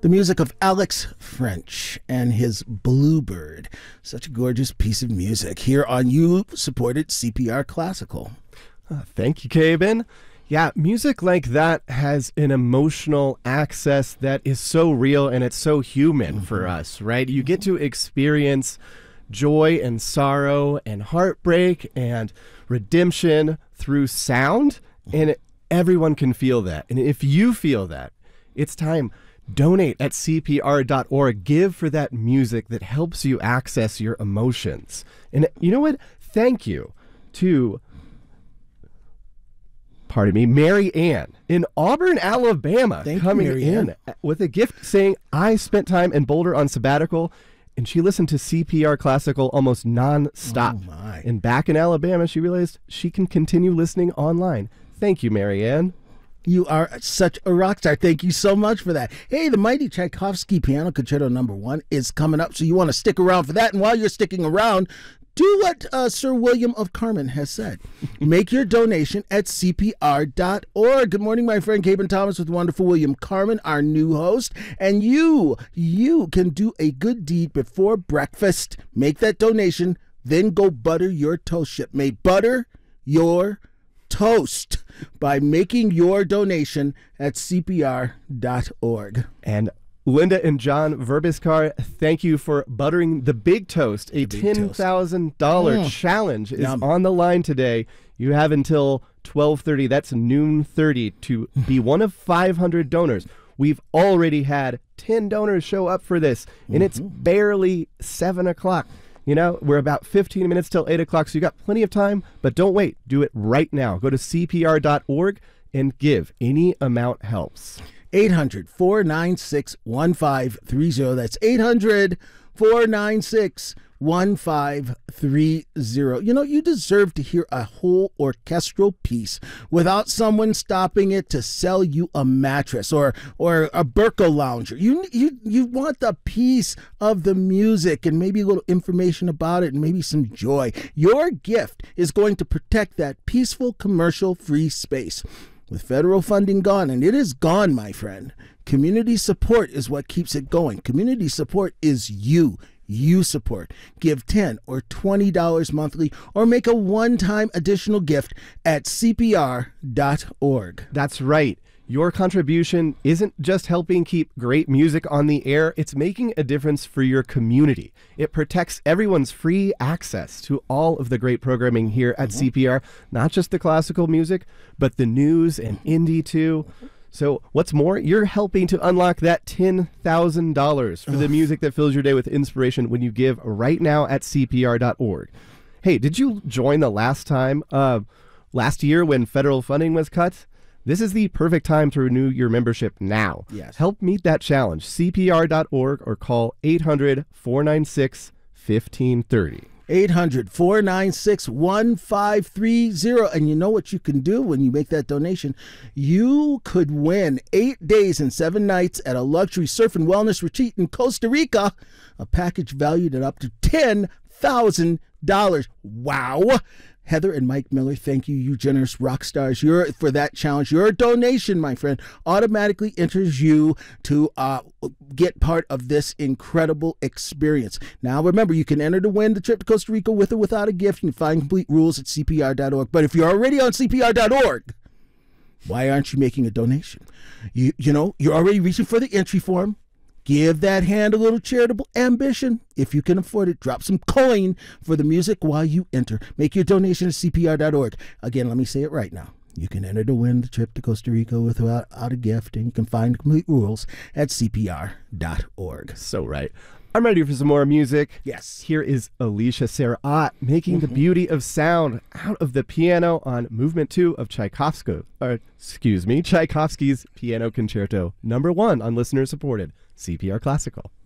The music of Alex French and his Bluebird. Such a gorgeous piece of music here on you-supported CPR Classical. Thank you, Cabin. Yeah, music like that has an emotional access that is so real and it's so human for us, right? You get to experience joy and sorrow and heartbreak and redemption through sound, and everyone can feel that. And if you feel that, it's time. Donate at CPR.org. Give for that music that helps you access your emotions. And you know what? Thank you to Mary Ann in Auburn, Alabama, coming in with a gift saying, I spent time in Boulder on sabbatical, and she listened to CPR Classical almost non-stop. Oh my. And back in Alabama, she realized she can continue listening online. Thank you, Mary Ann. You are such a rock star. Thank you so much for that. Hey, the mighty Tchaikovsky Piano Concerto No. 1 is coming up, so you want to stick around for that. And while you're sticking around, do what Sir William of Carmen has said. Make your donation at CPR.org. Good morning, my friend Cabin Thomas with wonderful William Carmen, our new host. And you can do a good deed before breakfast. Make that donation, then go butter your toast, shipmate. Butter your toast by making your donation at CPR.org. And Linda and John Verbiskar, thank you for buttering the big toast. A $10,000 challenge is on the line today. You have until 12:30, that's noon 30, to be one of 500 donors. We've already had 10 donors show up for this, and it's barely 7 o'clock. You know, we're about 15 minutes till 8 o'clock, so you got plenty of time, but don't wait. Do it right now. Go to CPR.org and give. Any amount helps. 800-496-1530. That's 800-496-1530. You know, you deserve to hear a whole orchestral piece without someone stopping it to sell you a mattress or a Berco lounger. You want the piece of the music and maybe a little information about it and maybe some joy. Your gift is going to protect that peaceful commercial-free space. With federal funding gone, and it is gone, my friend, community support is what keeps it going. Community support is you. You support. Give $10 or $20 monthly or make a one-time additional gift at CPR.org. That's right. Your contribution isn't just helping keep great music on the air, it's making a difference for your community. It protects everyone's free access to all of the great programming here at CPR, not just the classical music, but the news and indie too. So what's more, you're helping to unlock that $10,000 for the music that fills your day with inspiration when you give right now at CPR.org. Hey, did you join the last year when federal funding was cut? This is the perfect time to renew your membership now. Yes. Help meet that challenge. CPR.org or call 800-496-1530. 800-496-1530. And you know what you can do when you make that donation? You could win 8 days and 7 nights at a luxury surf and wellness retreat in Costa Rica, a package valued at up to $10,000. Wow. Heather and Mike Miller, thank you, you generous rock stars, for that challenge. Your donation, my friend, automatically enters you to get part of this incredible experience. Now, remember, you can enter to win the trip to Costa Rica with or without a gift. You can find complete rules at CPR.org. But if you're already on CPR.org, why aren't you making a donation? You know, you're already reaching for the entry form. Give that hand a little charitable ambition. If you can afford it, drop some coin for the music while you enter. Make your donation at CPR.org. Again, let me say it right now. You can enter to win the trip to Costa Rica without a gift, and you can find complete rules at CPR.org. So right. I'm ready for some more music. Yes. Here is Alicia Sarah making the beauty of sound out of the piano on Movement 2 of Tchaikovsky's Piano Concerto No. 1 on listener-supported CPR Classical.